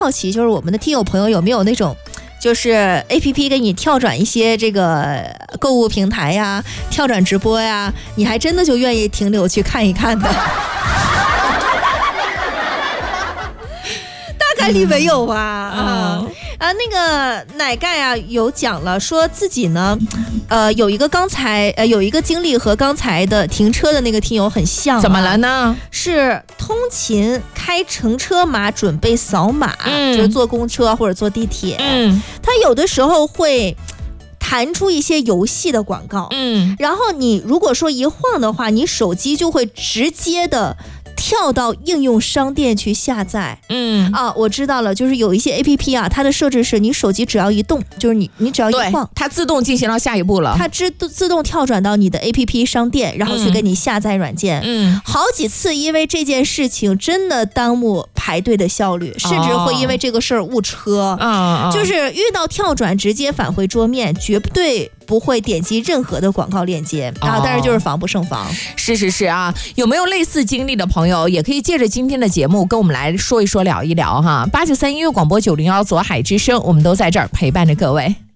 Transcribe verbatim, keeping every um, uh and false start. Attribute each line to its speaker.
Speaker 1: 好奇，就是我们的听友朋友有没有那种，就是 A P P 给你跳转一些这个购物平台呀、跳转直播呀，你还真的就愿意停留去看一看的？大概率没有吧？
Speaker 2: 嗯、
Speaker 1: 啊。啊，那个奶盖啊，有讲了，说自己呢，呃，有一个刚才呃有一个经历和刚才的停车的那个听友很像、啊，
Speaker 2: 怎么了呢？
Speaker 1: 是通勤开乘车码准备扫码，嗯、就是坐公车或者坐地铁，
Speaker 2: 嗯，
Speaker 1: 他有的时候会弹出一些游戏的广告，
Speaker 2: 嗯，
Speaker 1: 然后你如果说一晃的话，你手机就会直接的跳到应用商店去下载。
Speaker 2: 嗯
Speaker 1: 啊，我知道了，就是有一些 A P P 啊，它的设置是你手机只要一动，就是你你只要一晃，
Speaker 2: 它自动进行到下一步了，
Speaker 1: 它自自动跳转到你的 A P P 商店，然后去给你下载软件。嗯，好几次因为这件事情真的耽误排队的效率，甚至会因为这个事儿误车。
Speaker 2: 嗯、哦，
Speaker 1: 就是遇到跳转直接返回桌面，绝对不会点击任何的广告链接啊，但是就是防不胜防。
Speaker 2: 是是是啊，有没有类似经历的朋友，也可以借着今天的节目跟我们来说一说、聊一聊哈。八九三音乐广播九零幺左海之声，我们都在这儿陪伴着各位。